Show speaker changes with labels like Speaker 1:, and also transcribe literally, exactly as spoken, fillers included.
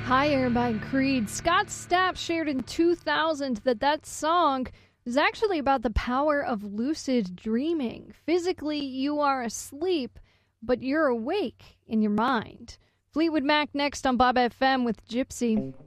Speaker 1: Higher by Creed. Scott Stapp shared in two thousand that that song is actually about the power of lucid dreaming. Physically, you are asleep, but you're awake in your mind. Fleetwood Mac next on Bob F M with Gypsy.